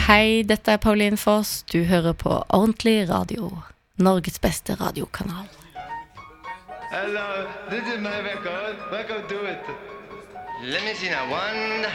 Hei, dette Pauline Foss. Du hører på Ordentlig Radio, Norges beste radiokanal. Hello, this is my record. Welcome to it. Let me see now. 1,